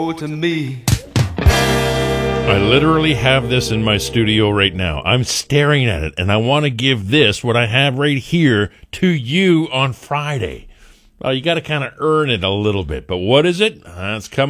to me. I literally have this in my studio right now. I'm staring at it, and I want to give this, what I have right here, to you on Friday. Well, you got to kind of earn it a little bit. But what is it? It's coming.